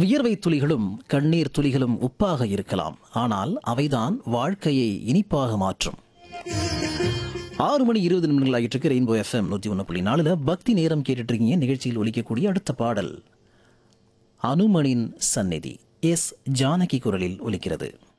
வியர்வை துளிகளும் கண்ணீர் துளிகளும் உப்பாக இருக்கலாம், ஆனால் அவைதான் வாழ்க்கையை இனிப்பாக மாற்றும். 6:20 ஆகிட்டு இருக்கு. ரெயின்போ FM 101.4 பக்தி நேரம் கேட்டுட்டு இருக்கீங்க. நிகழ்ச்சியில் ஒலிக்கக்கூடிய அடுத்த பாடல் அனுமனின் சந்நிதி, எஸ் ஜானகி குரலில் ஒலிக்கிறது.